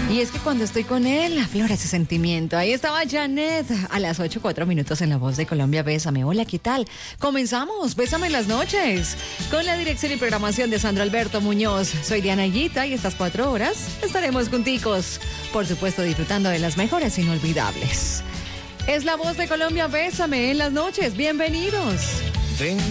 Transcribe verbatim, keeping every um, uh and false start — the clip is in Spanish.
Y es que cuando estoy con él, aflora ese sentimiento. Ahí estaba Janet a las ocho, cuatro minutos en La Voz de Colombia. Bésame. Hola, ¿qué tal? Comenzamos. Bésame en las noches. Con la dirección y programación de Sandro Alberto Muñoz. Soy Diana Higuita y estas cuatro horas estaremos junticos. Por supuesto, disfrutando de las mejores inolvidables. Es La Voz de Colombia. Bésame en las noches. Bienvenidos. Ven.